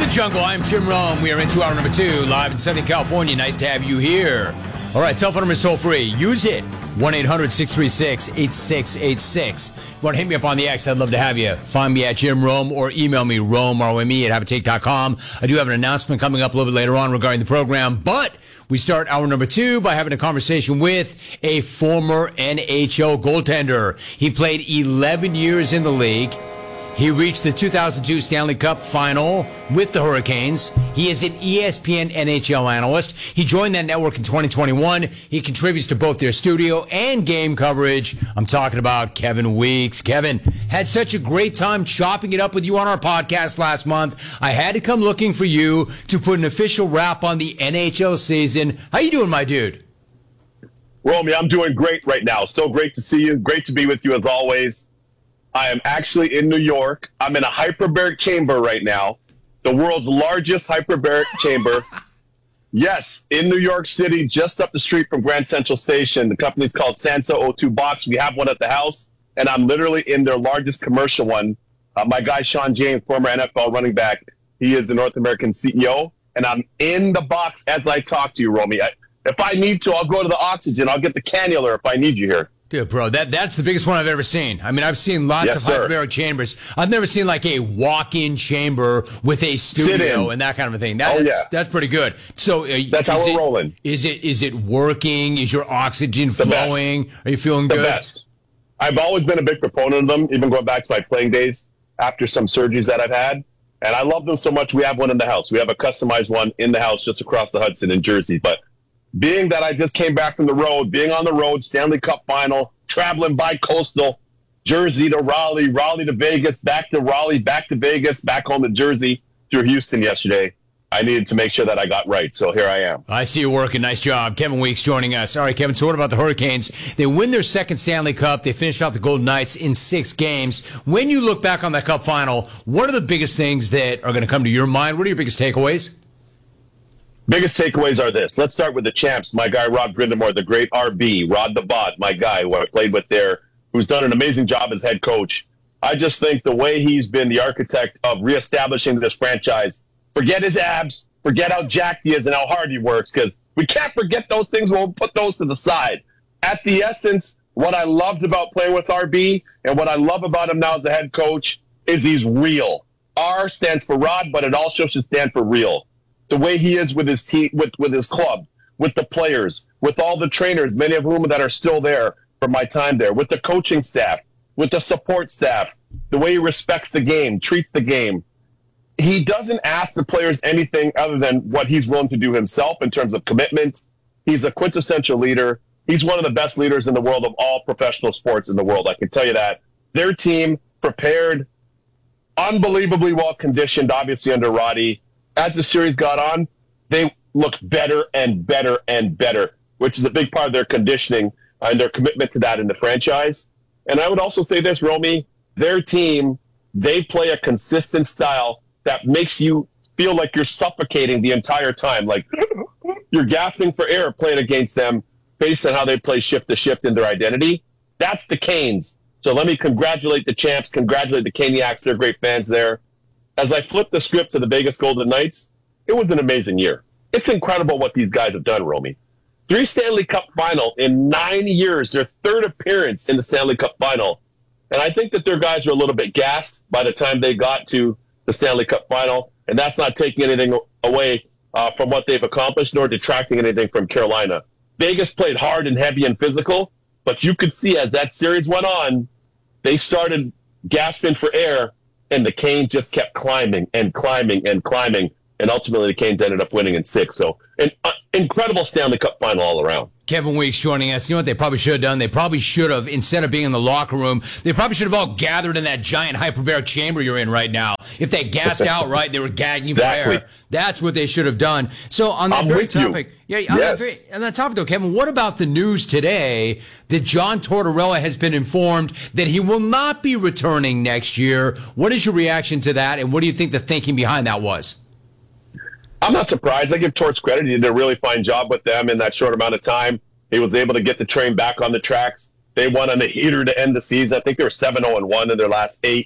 Jungle. I'm Jim Rome. We are into hour number 2, live in Southern California. Nice to have you here. All right, cell phone number is toll free. Use it. 1-800-636-8686. If you want to hit me up on the X, I'd love to have you. Find me at Jim Rome or email me, Rome, R-O-M-E, at haveatake.com. I do have an announcement coming up a little bit later on regarding the program, but we start hour number 2 by having a conversation with a former NHL goaltender. He played 11 years in the league. He reached the 2002 Stanley Cup final with the Hurricanes. He is an ESPN NHL analyst. He joined that network in 2021. He contributes to both their studio and game coverage. I'm talking about Kevin Weeks. Kevin, had such a great time chopping it up with you on our podcast last month. I had to come looking for you to put an official wrap on the NHL season. How you doing, my dude? Romy, I'm doing great right now. So great to see you. Great to be with you as always. I am actually in New York. I'm in a hyperbaric chamber right now, the world's largest hyperbaric chamber. Yes, in New York City, just up the street from Grand Central Station. The company's called Sansa O2 Box. We have one at the house, and I'm literally in their largest commercial one. My guy, Sean James, former NFL running back, he is the North American CEO, and I'm in the box as I talk to you, Romy. If I need to, I'll go to the oxygen. I'll get the cannula if I need you here. Dude, bro, that's the biggest one I've ever seen. I mean, I've seen lots of hyperbaric chambers. I've never seen like a walk-in chamber with a studio and that kind of a thing. That's pretty good. So that's how we're rolling. Is it working? Is your oxygen flowing? Are you feeling good? The best. I've always been a big proponent of them, even going back to my playing days after some surgeries that I've had. And I love them so much. We have one in the house. We have a customized one in the house just across the Hudson in Jersey. But being that I just came back from the road, being on the road, Stanley Cup final, traveling by coastal, Jersey to Raleigh, Raleigh to Vegas, back to Raleigh, back to Vegas, back home to Jersey, through Houston yesterday, I needed to make sure that I got right. So here I am. I see you working. Nice job. Kevin Weeks joining us. All right, Kevin, so what about the Hurricanes? They win their second Stanley Cup. They finish off the Golden Knights in 6 games. When you look back on that Cup final, what are the biggest things that are going to come to your mind? What are your biggest takeaways? Biggest takeaways are this. Let's start with the champs. My guy, Rod Brind'Amour, the great RB, Rod the Bot, my guy who I played with there, who's done an amazing job as head coach. I just think the way he's been the architect of reestablishing this franchise, forget his abs, forget how jacked he is and how hard he works, because we can't forget those things. We'll put those to the side. At the essence, what I loved about playing with RB and what I love about him now as a head coach is he's real. R stands for Rod, but it also should stand for real. The way he is with his team, with his club, with the players, with all the trainers, many of whom that are still there from my time there, with the coaching staff, with the support staff, the way he respects the game, treats the game. He doesn't ask the players anything other than what he's willing to do himself in terms of commitment. He's a quintessential leader. He's one of the best leaders in the world of all professional sports in the world. I can tell you that. Their team prepared, unbelievably well conditioned, obviously under Roddy. As the series got on, they looked better and better and better, which is a big part of their conditioning and their commitment to that in the franchise. And I would also say this, Romy, their team, they play a consistent style that makes you feel like you're suffocating the entire time. Like you're gasping for air playing against them based on how they play shift to shift in their identity. That's the Canes. So let me congratulate the champs, congratulate the Caniacs. They're great fans there. As I flipped the script to the Vegas Golden Knights, it was an amazing year. It's incredible what these guys have done, Romy. 3 Stanley Cup final in 9 years, their 3rd appearance in the Stanley Cup final. And I think that their guys are a little bit gassed by the time they got to the Stanley Cup final. And that's not taking anything away from what they've accomplished, nor detracting anything from Carolina. Vegas played hard and heavy and physical, but you could see as that series went on, they started gasping for air. And the Canes just kept climbing and climbing and climbing. And ultimately, the Canes ended up winning in 6. So an incredible Stanley Cup final all around. Kevin Weeks joining us. You know what they probably should have done? They probably should have, instead of being in the locker room, they probably should have all gathered in that giant hyperbaric chamber you're in right now. If they gassed out right, they were gagging you for air. That's what they should have done. So on that very topic, on that topic though, Kevin, what about the news today that John Tortorella has been informed that he will not be returning next year? What is your reaction to that, and what do you think the thinking behind that was? I'm not surprised. I give Torts credit. He did a really fine job with them in that short amount of time. He was able to get the train back on the tracks. They won on a heater to end the season. I think they were 7-0-1 in their last 8.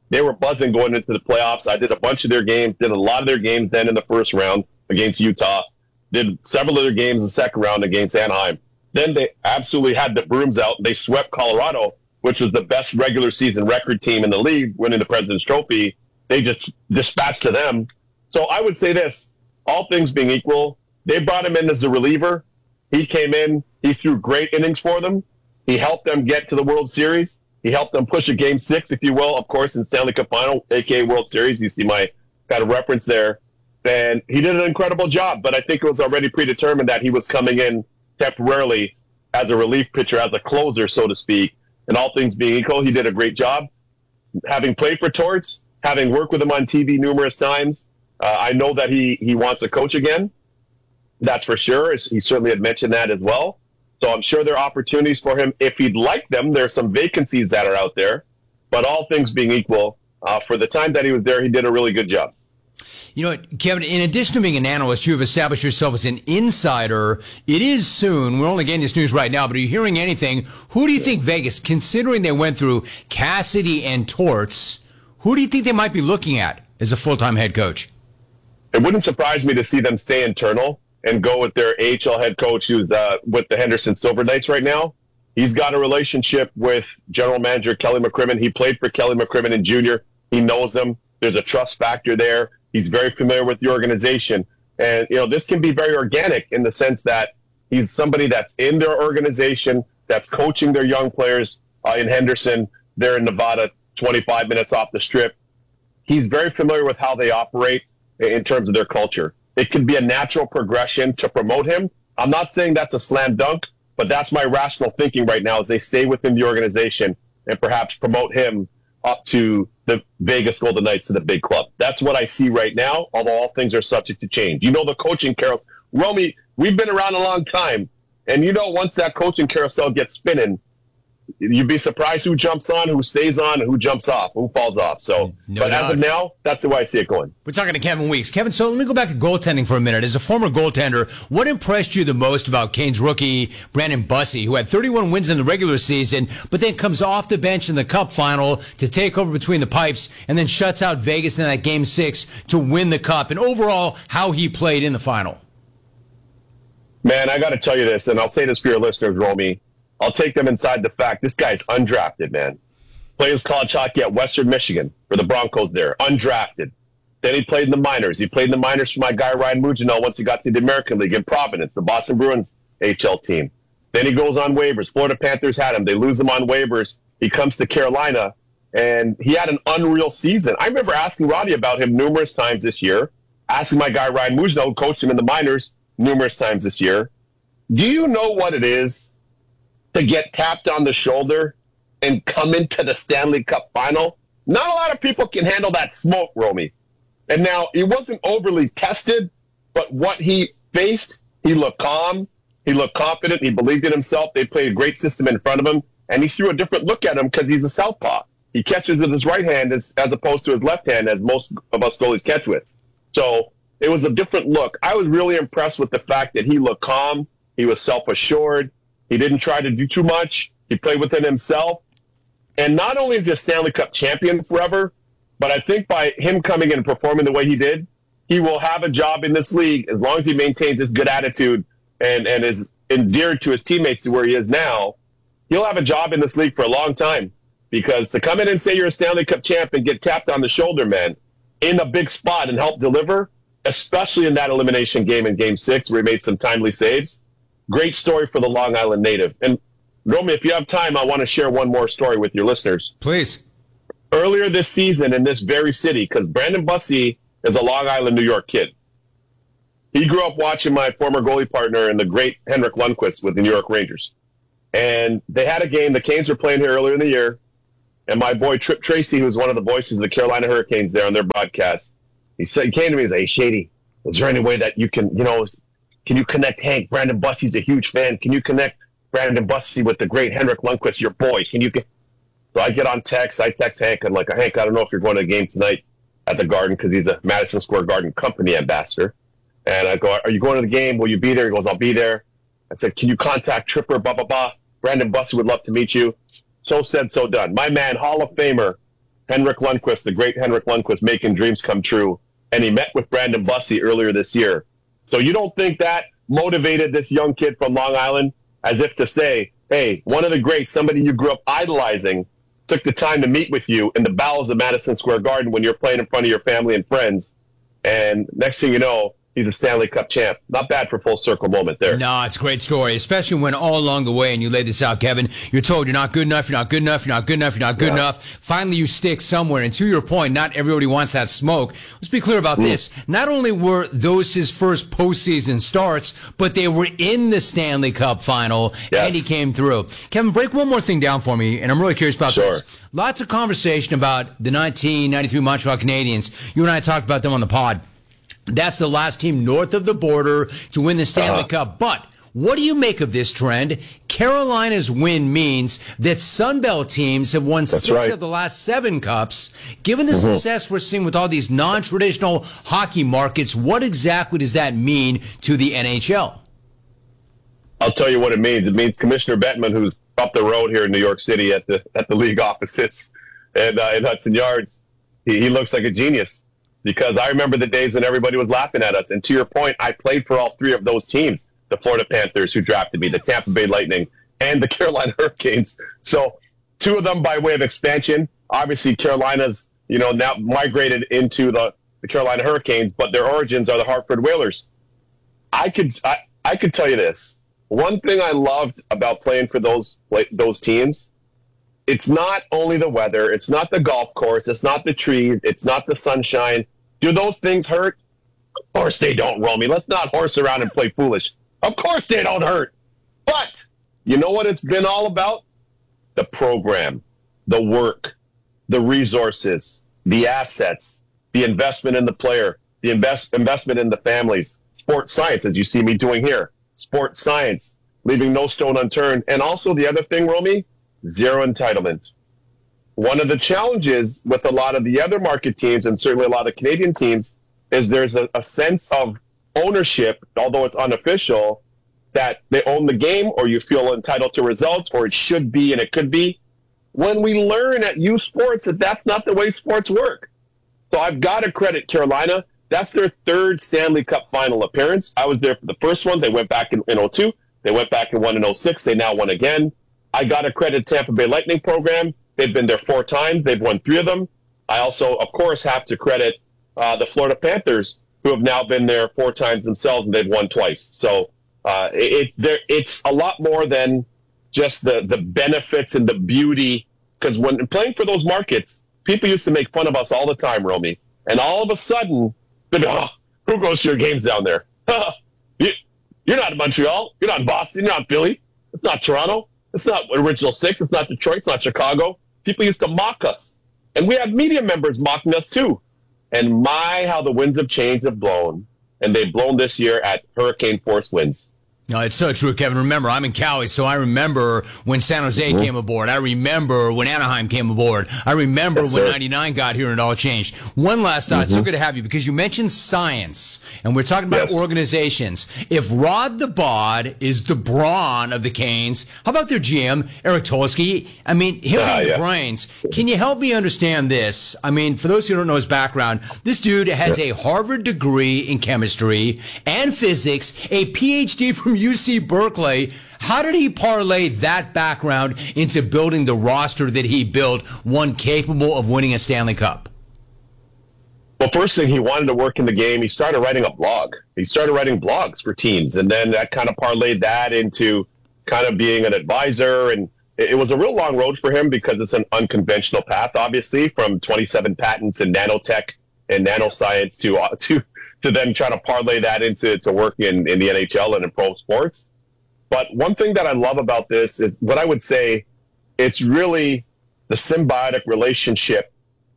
They were buzzing going into the playoffs. I did a bunch of their games, did a lot of their games then in the first round against Utah, did several other games in the second round against Anaheim. Then they absolutely had the brooms out. They swept Colorado, which was the best regular season record team in the league, winning the President's Trophy. They just dispatched to them. So I would say this, all things being equal, they brought him in as a reliever. He came in, he threw great innings for them. He helped them get to the World Series. He helped them push a Game 6, if you will, of course, in Stanley Cup Final, a.k.a. World Series. You see my kind of reference there. And he did an incredible job, but I think it was already predetermined that he was coming in temporarily as a relief pitcher, as a closer, so to speak. And all things being equal, he did a great job. Having played for Torts, having worked with him on TV numerous times, I know that he wants to coach again. That's for sure. He certainly had mentioned that as well. So I'm sure there are opportunities for him if he'd like them. There are some vacancies that are out there. But all things being equal, for the time that he was there, he did a really good job. You know, Kevin, in addition to being an analyst, you have established yourself as an insider. It is soon. We're only getting this news right now, but are you hearing anything? Who do you think Vegas, considering they went through Cassidy and Torts, who do you think they might be looking at as a full-time head coach? It wouldn't surprise me to see them stay internal and go with their AHL head coach who's with the Henderson Silver Knights right now. He's got a relationship with general manager Kelly McCrimmon. He played for Kelly McCrimmon in junior. He knows him. There's a trust factor there. He's very familiar with the organization. And, you know, this can be very organic in the sense that he's somebody that's in their organization, that's coaching their young players in Henderson. They're in Nevada, 25 minutes off the strip. He's very familiar with how they operate in terms of their culture. It could be a natural progression to promote him. I'm not saying that's a slam dunk, but that's my rational thinking right now is they stay within the organization and perhaps promote him up to the Vegas Golden Knights to the big club. That's what I see right now, although all things are subject to change. You know the coaching carousel. Romy, we've been around a long time, and you know once that coaching carousel gets spinning, you'd be surprised who jumps on, who stays on, and who jumps off, who falls off. So, but as of now, that's the way I see it going. We're talking to Kevin Weeks. Kevin, so let me go back to goaltending for a minute. As a former goaltender, what impressed you the most about Canes rookie Brandon Bussi, who had 31 wins in the regular season, but then comes off the bench in the Cup final to take over between the pipes and then shuts out Vegas in that Game 6 to win the Cup, and overall how he played in the final? Man, I got to tell you this, and I'll say this for your listeners, Romy. I'll take them inside the fact. This guy's undrafted, man. Plays college hockey at Western Michigan for the Broncos there. Undrafted. Then he played in the minors. He played in the minors for my guy Ryan Mugino once he got to the American League in Providence, the Boston Bruins HL team. Then he goes on waivers. Florida Panthers had him. They lose him on waivers. He comes to Carolina, and he had an unreal season. I remember asking Roddy about him numerous times this year, asking my guy Ryan Mugino, who coached him in the minors numerous times this year. Do you know what it is to get tapped on the shoulder and come into the Stanley Cup final? Not a lot of people can handle that smoke, Romy. And now, he wasn't overly tested, but what he faced, he looked calm, he looked confident, he believed in himself. They played a great system in front of him, and he threw a different look at him because he's a southpaw. He catches with his right hand as opposed to his left hand, as most of us goalies catch with. So it was a different look. I was really impressed with the fact that he looked calm, he was self-assured, he didn't try to do too much. He played within himself. And not only is he a Stanley Cup champion forever, but I think by him coming in and performing the way he did, he will have a job in this league as long as he maintains his good attitude and is endeared to his teammates to where he is now. He'll have a job in this league for a long time, because to come in and say you're a Stanley Cup champ and get tapped on the shoulder, man, in a big spot and help deliver, especially in that elimination game in Game 6 where he made some timely saves, great story for the Long Island native. And, Romy, if you have time, I want to share one more story with your listeners. Please. Earlier this season in this very city, because Brandon Bussi is a Long Island, New York kid. He grew up watching my former goalie partner and the great Henrik Lundqvist with the New York Rangers. And they had a game. The Canes were playing here earlier in the year. And my boy Trip Tracy, who's one of the voices of the Carolina Hurricanes there on their broadcast, he came to me and said, "Hey, Shady, is there any way that you can, can you connect Hank? Brandon Bussi's a huge fan. Can you connect Brandon Bussi with the great Henrik Lundqvist, your boy? So I get on text. I text Hank. I'm like, "Hank, I don't know if you're going to the game tonight at the Garden," because he's a Madison Square Garden company ambassador. And I go, "Are you going to the game? Will you be there?" He goes, "I'll be there." I said, "Can you contact Tripper, blah, blah, blah. Brandon Bussi would love to meet you." So said, so done. My man, Hall of Famer, Henrik Lundqvist, the great Henrik Lundqvist, making dreams come true. And he met with Brandon Bussey earlier this year. So you don't think that motivated this young kid from Long Island as if to say, hey, one of the greats, somebody you grew up idolizing, took the time to meet with you in the bowels of Madison Square Garden when you're playing in front of your family and friends. And next thing you know, he's a Stanley Cup champ. Not bad for full circle moment there. No, it's a great story, especially when all along the way, and you laid this out, Kevin, you're told you're not good enough, you're not good enough, you're not good enough, you're not good enough. Finally, you stick somewhere. And to your point, not everybody wants that smoke. Let's be clear about this. Not only were those his first postseason starts, but they were in the Stanley Cup final, and he came through. Kevin, break one more thing down for me, and I'm really curious about this. Lots of conversation about the 1993 Montreal Canadiens. You and I talked about them on the pod. That's the last team north of the border to win the Stanley Cup. But what do you make of this trend? Carolina's win means that Sunbelt teams have won six of the last 7 cups. Given the success we're seeing with all these non-traditional hockey markets, what exactly does that mean to the NHL? I'll tell you what it means. It means Commissioner Bettman, who's up the road here in New York City at the league offices and in Hudson Yards, he looks like a genius. Because I remember the days when everybody was laughing at us. And to your point, I played for all 3 of those teams. The Florida Panthers, who drafted me, the Tampa Bay Lightning, and the Carolina Hurricanes. So 2 of them by way of expansion. Obviously, Carolina's, now migrated into the Carolina Hurricanes, but their origins are the Hartford Whalers. I could tell you this. One thing I loved about playing for those teams, it's not only the weather, it's not the golf course, it's not the trees, it's not the sunshine. Do those things hurt? Of course they don't, Romy. Let's not horse around and play foolish. Of course they don't hurt. But you know what it's been all about? The program, the work, the resources, the assets, the investment in the player, the investment in the families, sports science, as you see me doing here, sports science, leaving no stone unturned. And also the other thing, Romy, zero entitlement. One of the challenges with a lot of the other market teams, and certainly a lot of Canadian teams, is there's a sense of ownership, although it's unofficial, that they own the game, or you feel entitled to results, or it should be and it could be. When we learn at U Sports that that's not the way sports work. So I've got to credit Carolina. That's their 3rd Stanley Cup final appearance. I was there for the first one. They went back in 2002. They went back and won in 2006. They now won again. I got to credit Tampa Bay Lightning program. They've been there 4 times. They've won 3 of them. I also, of course, have to credit the Florida Panthers, who have now been there 4 times themselves, and they've won twice. So it's a lot more than just the benefits and the beauty. Because when playing for those markets, people used to make fun of us all the time, Romy. And all of a sudden, they'd be, who goes to your games down there? You're not in Montreal. You're not in Boston. You're not Philly. It's not Toronto. It's not Original 6. It's not Detroit. It's not Chicago. People used to mock us. And we have media members mocking us too. And how the winds of change have blown. And they've blown this year at hurricane force winds. No, it's so true, Kevin. Remember, I'm in Cali, so I remember when San Jose came aboard. I remember when Anaheim came aboard. I remember when 99 got here and it all changed. One last thought. So good to have you, because you mentioned science, and we're talking about organizations. If Rod the Bod is the brawn of the Canes, how about their GM, Eric Tolsky? I mean, he'll be the brains. Can you help me understand this? I mean, for those who don't know his background, this dude has a Harvard degree in chemistry and physics, a PhD from UC Berkeley. How did he parlay that background into building the roster that he built, one capable of winning a Stanley Cup? Well, first thing, he wanted to work in the game. He started writing a blog. He started writing blogs for teams, and then that kind of parlayed that into kind of being an advisor. And it was a real long road for him because it's an unconventional path, obviously, from 27 patents in nanotech and nanoscience to then try to parlay that into work in the NHL and in pro sports. But one thing that I love about this is what I would say, it's really the symbiotic relationship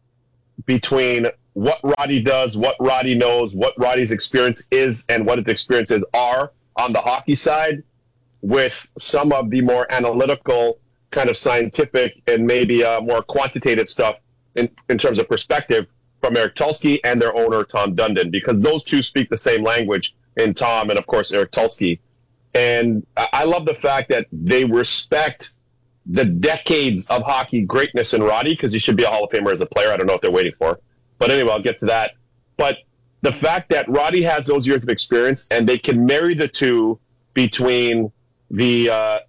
between what Roddy does, what Roddy knows, what Roddy's experience is, and what his experiences are on the hockey side, with some of the more analytical, kind of scientific, and maybe more quantitative stuff in terms of perspective from Eric Tulsky and their owner, Tom Dundon, because those two speak the same language in Tom and, of course, Eric Tulsky. And I love the fact that they respect the decades of hockey greatness in Roddy, because he should be a Hall of Famer as a player. I don't know what they're waiting for. But anyway, I'll get to that. But the fact that Roddy has those years of experience and they can marry the two between the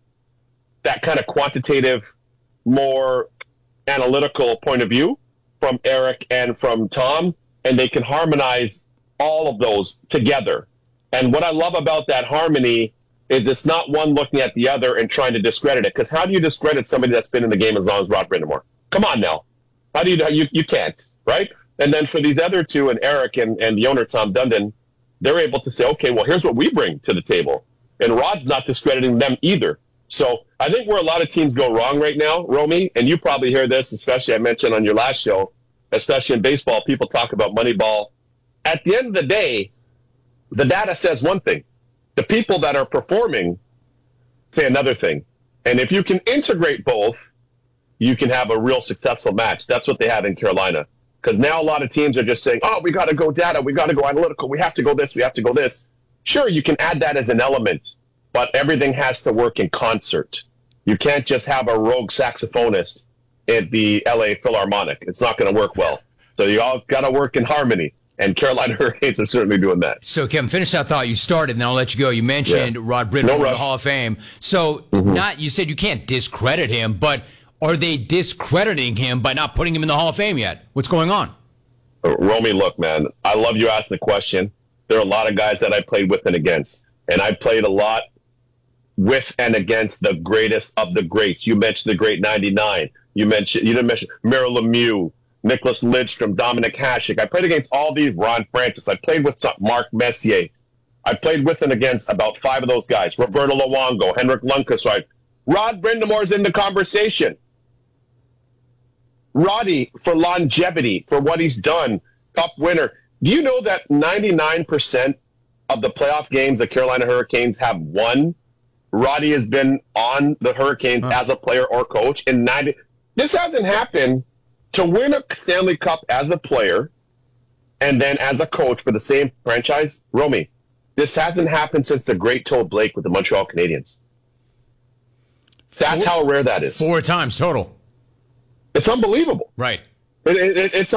that kind of quantitative, more analytical point of view from Eric and from Tom, and they can harmonize all of those together. And what I love about that harmony is it's not one looking at the other and trying to discredit it. Because how do you discredit somebody that's been in the game as long as Rod Brind'Amour? Come on now. How do you can't, right? And then for these other two, and Eric and the owner, Tom Dundon, they're able to say, okay, well, here's what we bring to the table. And Rod's not discrediting them either. So I think where a lot of teams go wrong right now, Romy, and you probably hear this, especially I mentioned on your last show, especially in baseball, people talk about Moneyball. At the end of the day, the data says one thing. The people that are performing say another thing. And if you can integrate both, you can have a real successful match. That's what they have in Carolina. Because now a lot of teams are just saying, oh, we got to go data, we got to go analytical, we have to go this, we have to go this. Sure, you can add that as an element, but everything has to work in concert. You can't just have a rogue saxophonist at the LA Philharmonic. It's not going to work well. So you all got to work in harmony. And Carolina Hurricanes are certainly doing that. So, Kevin, finish that thought you started, and then I'll let you go. You mentioned Rod Brind'Amour in the Hall of Fame. So, you said you can't discredit him, but are they discrediting him by not putting him in the Hall of Fame yet? What's going on? Romy, look, man, I love you asking the question. There are a lot of guys that I played with and against, and I played a lot with and against the greatest of the greats. You mentioned the great 99. You didn't mention Merrill Lemieux, Nicholas Lidstrom, Dominic Hasek. I played against all these, Ron Francis. I played with Mark Messier. I played with and against about 5 of those guys. Roberto Luongo, Henrik Lundqvist. Right? Rod Brind'Amour's in the conversation. Roddy, for longevity, for what he's done, Cup winner. Do you know that 99% of the playoff games the Carolina Hurricanes have won, Roddy has been on the Hurricanes as a player or coach? This hasn't happened. To win a Stanley Cup as a player and then as a coach for the same franchise, Romy, this hasn't happened since the great Todd Blake with the Montreal Canadiens. That's how rare that is. 4 times total. It's unbelievable. Right. It's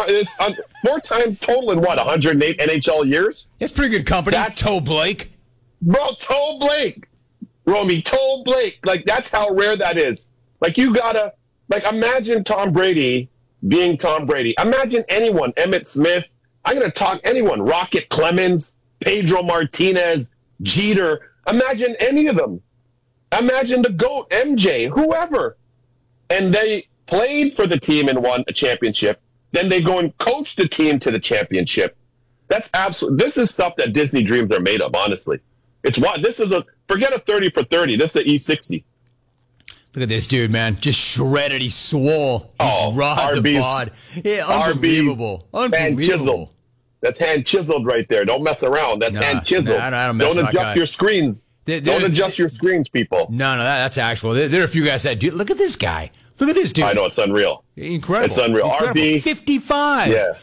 4 times total in what, 108 NHL years? It's pretty good company. Todd Blake. Bro, Todd Blake. Romy, Todd Blake. Like, that's how rare that is. Like, you gotta, like, imagine Tom Brady being Tom Brady. Imagine anyone, Emmitt Smith. I'm going to talk anyone, Rocket Clemens, Pedro Martinez, Jeter. Imagine any of them. Imagine the GOAT, MJ, whoever. And they played for the team and won a championship. Then they go and coach the team to the championship. That's this is stuff that Disney dreams are made of, honestly. It's what this is forget a 30 for 30. This is an E60. Look at this dude, man. Just shredded. He's swole. He's Rod the bod. Yeah, unbelievable. Unbelievable. That's hand chiseled right there. Don't mess around. That's hand chiseled. Don't adjust your screens. Don't adjust your screens, people. No, that's actual. There are a few guys that do. Look at this guy. Look at this dude. I know, it's unreal. Incredible. It's unreal. Incredible. RB. 55. Yeah.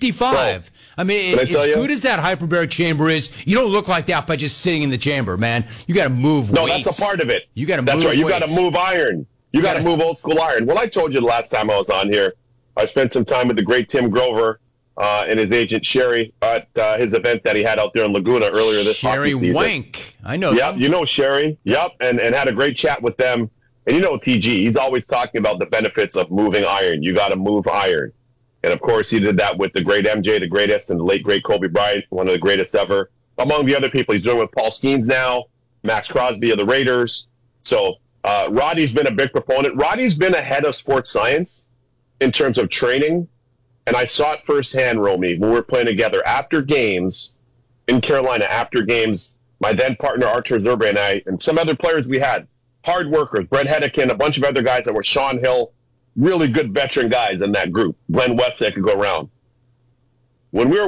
55. Bro, I mean, as good as that hyperbaric chamber is, you don't look like that by just sitting in the chamber, man. You got to move weights. No, that's a part of it. You got to move That's right. You weights. got to move iron. You got to move old school iron. Well, I told you the last time I was on here, I spent some time with the great Tim Grover and his agent Sherry at his event that he had out there in Laguna earlier this hockey season. Sherry Wank. I know Yep, you know Sherry. Yep, and had a great chat with them. And you know TG, he's always talking about the benefits of moving iron. You got to move iron. And, of course, he did that with the great MJ, the greatest, and the late, great Kobe Bryant, one of the greatest ever. Among the other people, he's doing with Paul Skeens now, Max Crosby of the Raiders. So Roddy's been a big proponent. Roddy's been ahead of sports science in terms of training. And I saw it firsthand, Romy, when we were playing together after games in Carolina, after games, my then partner Artur Zerbe and I, and some other players we had, hard workers, Brett Hedekin, a bunch of other guys that were Sean Hill, really good veteran guys in that group. Glenn West that could go around. When we were